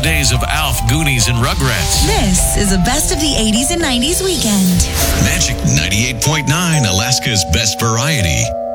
days of Alf, Goonies, and Rugrats. This is the best of the 80s and 90s weekend. Magic 98.9, Alaska's best variety.